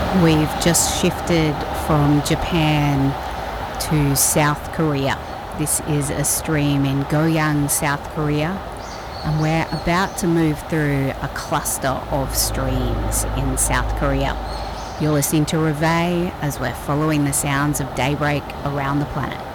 We've just shifted from Japan to South Korea. This is a stream in Goyang, South Korea, and we're about to move through a cluster of streams in South Korea. You're listening to Reveille as we're following the sounds of daybreak around the planet.